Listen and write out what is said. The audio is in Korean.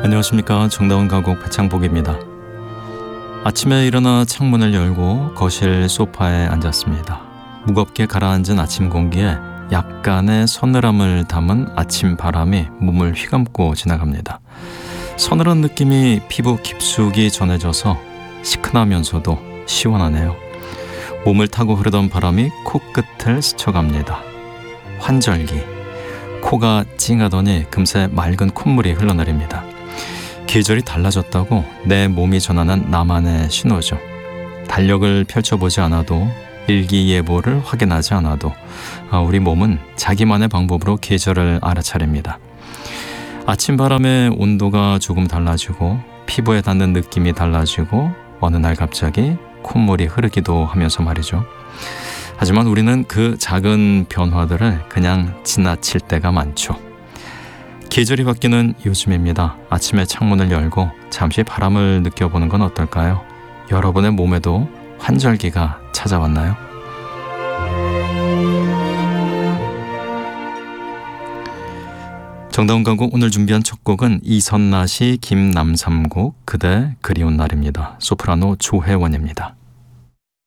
안녕하십니까. 정다운 가곡 배창복입니다. 아침에 일어나 창문을 열고 거실 소파에 앉았습니다. 무겁게 가라앉은 아침 공기에 약간의 서늘함을 담은 아침 바람이 몸을 휘감고 지나갑니다. 서늘한 느낌이 피부 깊숙이 전해져서 시큰하면서도 시원하네요. 몸을 타고 흐르던 바람이 코끝을 스쳐갑니다. 환절기, 코가 찡하더니 금세 맑은 콧물이 흘러내립니다. 계절이 달라졌다고 내 몸이 전하는 나만의 신호죠. 달력을 펼쳐보지 않아도 일기예보를 확인하지 않아도 우리 몸은 자기만의 방법으로 계절을 알아차립니다. 아침 바람의 온도가 조금 달라지고 피부에 닿는 느낌이 달라지고 어느 날 갑자기 콧물이 흐르기도 하면서 말이죠. 하지만 우리는 그 작은 변화들을 그냥 지나칠 때가 많죠. 계절이 바뀌는 요즘입니다. 아침에 창문을 열고 잠시 바람을 느껴보는 건 어떨까요? 여러분의 몸에도 환절기가 찾아왔나요? 정다운 가곡 오늘 준비한 첫 곡은 이선나시 김남삼곡 그대 그리운 날입니다. 소프라노 조혜원입니다.